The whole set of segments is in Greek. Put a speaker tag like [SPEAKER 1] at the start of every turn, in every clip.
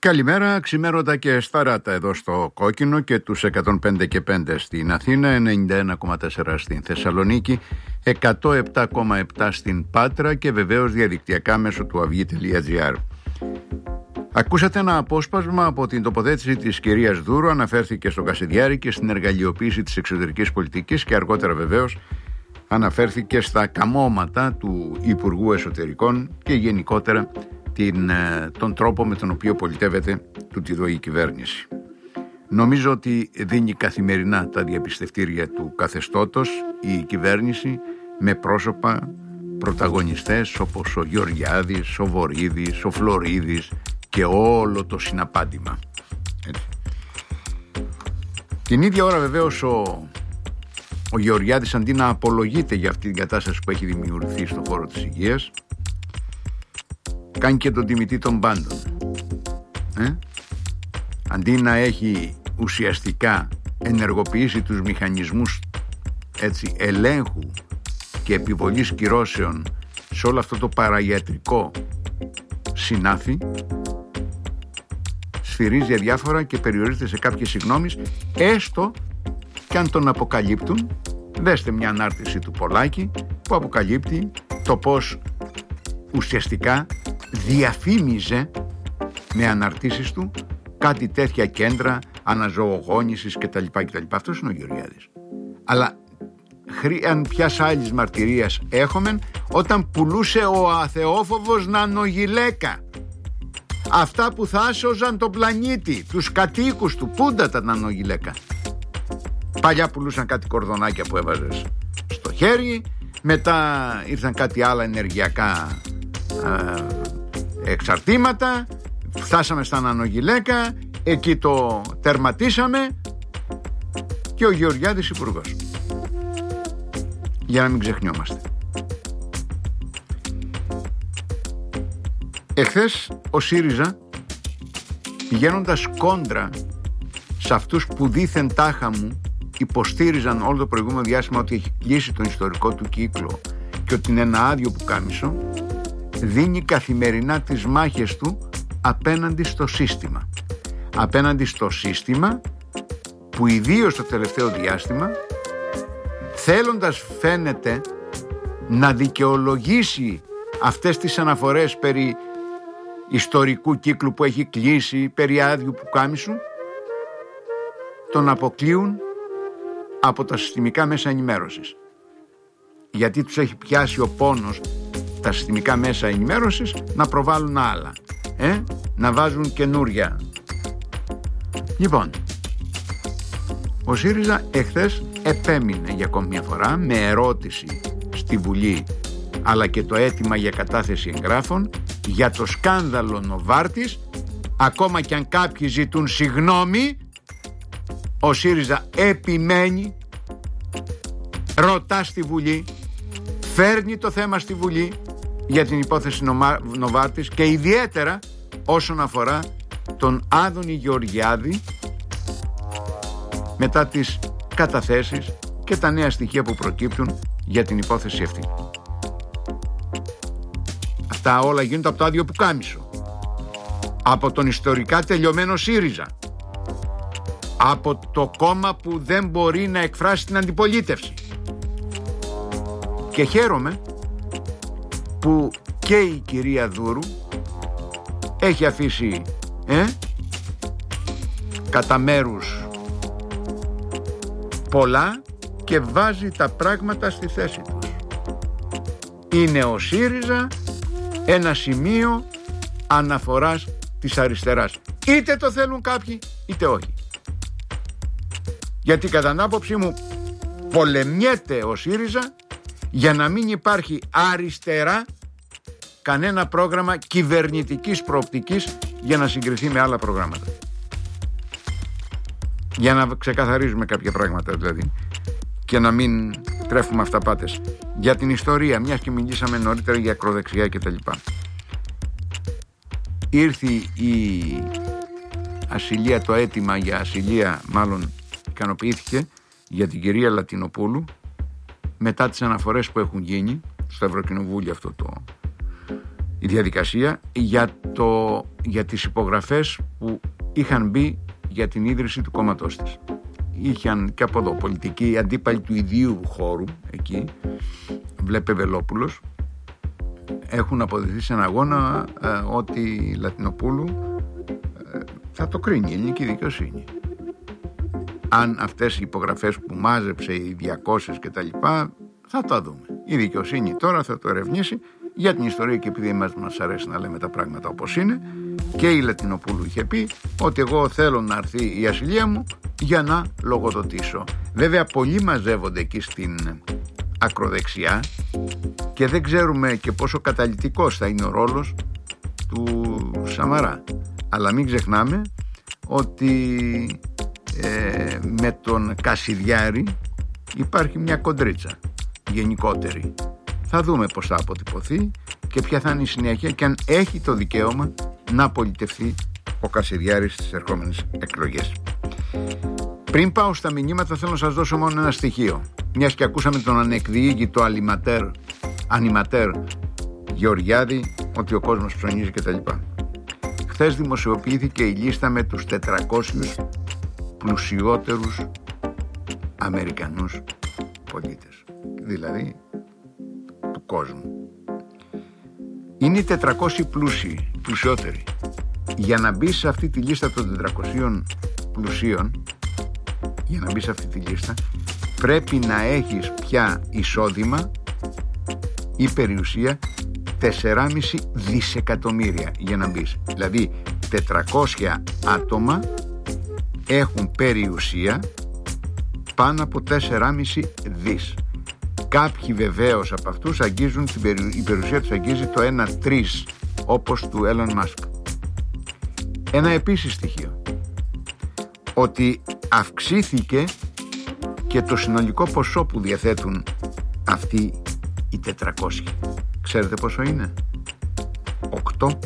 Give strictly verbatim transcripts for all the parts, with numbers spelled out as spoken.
[SPEAKER 1] Καλημέρα, ξημέρωτα και σταράτα εδώ στο Κόκκινο και τους εκατόν πέντε και πέντε στην Αθήνα, ενενήντα ένα κόμμα τέσσερα στην Θεσσαλονίκη, εκατόν επτά κόμμα επτά στην Πάτρα και βεβαίως διαδικτυακά μέσω του αυγή τελεία τζι άρ. Ακούσατε ένα απόσπασμα από την τοποθέτηση της κυρίας Δούρου, αναφέρθηκε στον Κασιδιάρη και στην εργαλειοποίηση της εξωτερικής πολιτικής και αργότερα βεβαίως αναφέρθηκε στα καμώματα του Υπουργού Εσωτερικών και γενικότερα την, τον τρόπο με τον οποίο πολιτεύεται τούτη εδώ η κυβέρνηση. Νομίζω ότι δίνει καθημερινά τα διαπιστευτήρια του καθεστώτος η κυβέρνηση με πρόσωπα πρωταγωνιστές όπως ο Γεωργιάδης, ο Βορίδης, ο Φλωρίδης και όλο το συναπάντημα. Έτσι. Την ίδια ώρα βεβαίως ο, ο Γεωργιάδης, αντί να απολογείται για αυτή την κατάσταση που έχει δημιουργηθεί στον χώρο της υγείας, κάνει και τον τιμητή των πάντων. Ε? Αντί να έχει ουσιαστικά ενεργοποιήσει τους μηχανισμούς έτσι, ελέγχου και επιβολής κυρώσεων σε όλο αυτό το παραγιατρικό συνάφι, σφυρίζει αδιάφορα και περιορίζεται σε κάποιες συγγνώμεις, έστω και αν τον αποκαλύπτουν. Δέστε μια ανάρτηση του Πολάκη που αποκαλύπτει το πως ουσιαστικά διαφήμιζε με αναρτήσεις του κάτι τέτοια κέντρα αναζωογόνησης κτλ. κτλ. Αυτός είναι ο Γεωργιάδης. Αλλά αν ποιας άλλης μαρτυρίας έχουμε όταν πουλούσε ο αθεόφοβος νανογυλαίκα. Αυτά που θα άσωζαν τον πλανήτη, τους κατοίκους του. Πούντα τα νανογυλαίκα. Παλιά πουλούσαν κάτι κορδονάκια που έβαζες στο χέρι, μετά ήρθαν κάτι άλλα ενεργειακά α, εξαρτήματα, φτάσαμε στα νανογυλαίκα, εκεί το τερματίσαμε και ο Γεωργιάδης υπουργός. Για να μην ξεχνιόμαστε. Εχθές ο ΣΥΡΙΖΑ, πηγαίνοντας κόντρα σε αυτούς που δήθεν τάχα μου υποστήριζαν όλο το προηγούμενο διάστημα ότι έχει κλείσει τον ιστορικό του κύκλο και ότι είναι ένα άδειο πουκάμισο, δίνει καθημερινά τις μάχες του απέναντι στο σύστημα. Απέναντι στο σύστημα που ιδίως το τελευταίο διάστημα, θέλοντας φαίνεται να δικαιολογήσει αυτές τις αναφορές περί ιστορικού κύκλου που έχει κλείσει, περί άδειου πουκάμισου, τον αποκλείουν από τα συστημικά μέσα ενημέρωσης. Γιατί τους έχει πιάσει ο πόνος τα συστημικά μέσα ενημέρωσης να προβάλλουν άλλα, ε? να βάζουν καινούρια. Λοιπόν, ο ΣΥΡΙΖΑ εχθές επέμεινε για ακόμη μια φορά με ερώτηση στη Βουλή αλλά και το αίτημα για κατάθεση εγγράφων για το σκάνδαλο Νοβάρτης. Ακόμα και αν κάποιοι ζητούν συγγνώμη, ο ΣΥΡΙΖΑ επιμένει, ρωτά στη Βουλή, φέρνει το θέμα στη Βουλή για την υπόθεση Νοβάρτης και ιδιαίτερα όσον αφορά τον Άδωνη Γεωργιάδη μετά τις καταθέσεις και τα νέα στοιχεία που προκύπτουν για την υπόθεση αυτή. Αυτά όλα γίνονται από το άδειο πουκάμισο, από τον ιστορικά τελειωμένο ΣΥΡΙΖΑ, από το κόμμα που δεν μπορεί να εκφράσει την αντιπολίτευση. Και χαίρομαι που και η κυρία Δούρου έχει αφήσει ε, κατά μέρους πολλά και βάζει τα πράγματα στη θέση τους. Είναι ο ΣΥΡΙΖΑ ένα σημείο αναφοράς της αριστεράς. Είτε το θέλουν κάποιοι είτε όχι. Γιατί κατά την άποψή μου πολεμιέται ο ΣΥΡΙΖΑ για να μην υπάρχει αριστερά κανένα πρόγραμμα κυβερνητικής προοπτικής για να συγκριθεί με άλλα προγράμματα. Για να ξεκαθαρίζουμε κάποια πράγματα δηλαδή και να μην τρέφουμε αυταπάτες. Για την ιστορία, μιας και μιλήσαμε νωρίτερα για ακροδεξιά κτλ. Ήρθε η ασυλία, το αίτημα για ασυλία μάλλον ικανοποιήθηκε για την κυρία Λατινοπούλου μετά τις αναφορές που έχουν γίνει στο Ευρωκοινοβούλιο, αυτό το, η διαδικασία για το, για τις υπογραφές που είχαν μπει για την ίδρυση του κόμματός της. Είχαν και από εδώ πολιτικοί αντίπαλοι του ιδίου χώρου εκεί, βλέπε Βελόπουλος, έχουν αποδειχθεί σε ένα αγώνα ε, ότι η Λατινοπούλου ε, θα το κρίνει η ελληνική δικαιοσύνη. Αν αυτές οι υπογραφές που μάζεψε οι διακόσιες και τα λοιπά, θα τα δούμε. Η δικαιοσύνη τώρα θα το ερευνήσει για την ιστορία, και επειδή εμάς μας αρέσει να λέμε τα πράγματα όπως είναι, και η Λατινοπούλου είχε πει ότι εγώ θέλω να έρθει η ασυλία μου για να λογοδοτήσω. Βέβαια πολλοί μαζεύονται εκεί στην ακροδεξιά και δεν ξέρουμε και πόσο καταλυτικός θα είναι ο ρόλος του Σαμαρά. Αλλά μην ξεχνάμε ότι ε, με τον Κασιδιάρη υπάρχει μια κοντρίτσα γενικότερη. Θα δούμε πώς θα αποτυπωθεί και ποια θα είναι η συνέχεια και αν έχει το δικαίωμα να πολιτευθεί ο Κασιδιάρης στις ερχόμενες εκλογές. Πριν πάω στα μηνύματα, θέλω να σας δώσω μόνο ένα στοιχείο. Μιας και ακούσαμε τον ανεκδιήγητο αλιματέρ, ανιματέρ Γεωργιάδη, ότι ο κόσμος ψωνίζει κτλ. Χθες δημοσιοποιήθηκε η λίστα με τους τετρακόσιους πλουσιότερους Αμερικανούς πολίτες, δηλαδή του κόσμου. Είναι οι τετρακόσιοι πλούσιοι, πλουσιότεροι. Για να μπει σε αυτή τη λίστα των τετρακοσίων πλουσίων, για να μπει σε αυτή τη λίστα, πρέπει να έχεις πια εισόδημα ή περιουσία τέσσερα κόμμα πέντε δισεκατομμύρια για να μπεις. Δηλαδή τετρακόσια άτομα έχουν περιουσία πάνω από τέσσερα κόμμα πέντε δις. Κάποιοι βεβαίως από αυτούς αγγίζουν, η περιουσία τους αγγίζει το ένα τρεις, όπως του Elon Musk. Ένα επίσης στοιχείο, ότι αυξήθηκε και το συνολικό ποσό που διαθέτουν αυτοί οι τετρακόσιοι. Ξέρετε πόσο είναι? οκτώ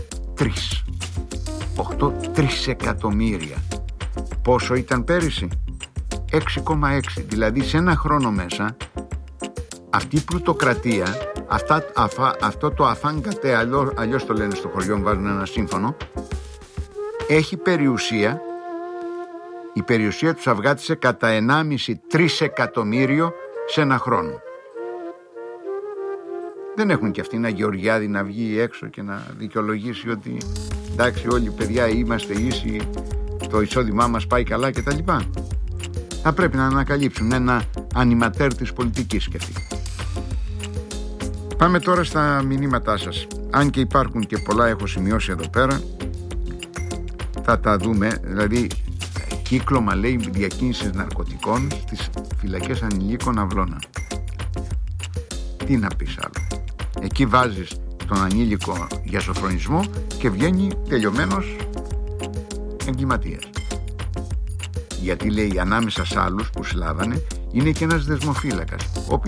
[SPEAKER 1] τρισεκατομμύρια. Πόσο ήταν πέρυσι? έξι κόμμα έξι. Δηλαδή σε ένα χρόνο μέσα αυτή η πλουτοκρατία, αυτά, αφα, αυτό το αφάνκατε, αλλιώς, αλλιώς το λένε στο χωριό μου, βάζουν ένα σύμφωνο, έχει περιουσία. Η περιουσία τους αυγάτισε κατά ενάμιση τρισεκατομμύριο σε ένα χρόνο. Δεν έχουν και αυτοί ένα Γεωργιάδη να βγει έξω και να δικαιολογήσει ότι εντάξει όλοι παιδιά είμαστε ίσοι, το εισόδημά μας πάει καλά κτλ. Θα πρέπει να ανακαλύψουν ένα ανιματέρ της πολιτικής και αυτοί. Πάμε τώρα στα μηνύματά σας. Αν και υπάρχουν και πολλά, έχω σημειώσει εδώ πέρα, θα τα δούμε. Δηλαδή κύκλωμα, λέει, διακίνησης ναρκωτικών στις φυλακές ανηλίκων Αυλώνα. Τι να πεις άλλο? Εκεί βάζεις τον ανήλικο για σοφρονισμό και βγαίνει τελειωμένος εγκληματίας. Γιατί, λέει, ανάμεσα σ' άλλους που συλλάβανε είναι και ένας δεσμοφύλακας.